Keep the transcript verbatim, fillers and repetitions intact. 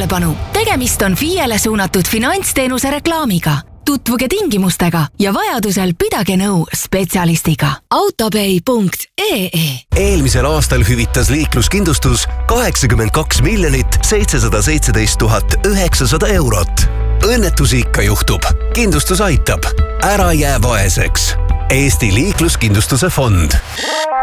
tähelepanu! Tegemist on F I E-le suunatud finantsteenuse reklaamiga. Tutvuge tingimustega ja vajadusel pidage nõu spetsialistiga. autopay punkt ee Eelmisel aastal hüvitas liikluskindlustus kaheksakümmend kaks miljonit seitsesada seitseteist tuhat üheksasada eurot. Õnnetusi ikka juhtub. Kindlustus aitab. Ära jää vaeseks. Eesti liikluskindlustuse fond.